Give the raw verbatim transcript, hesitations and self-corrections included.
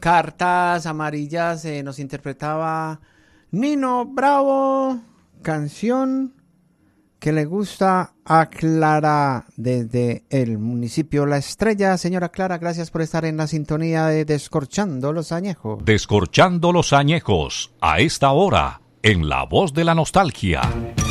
Cartas Amarillas eh, nos interpretaba Nino Bravo, canción que le gusta a Clara desde el municipio La Estrella. Señora Clara, gracias por estar en la sintonía de Descorchando los Añejos. Descorchando los Añejos, a esta hora, en La Voz de la Nostalgia.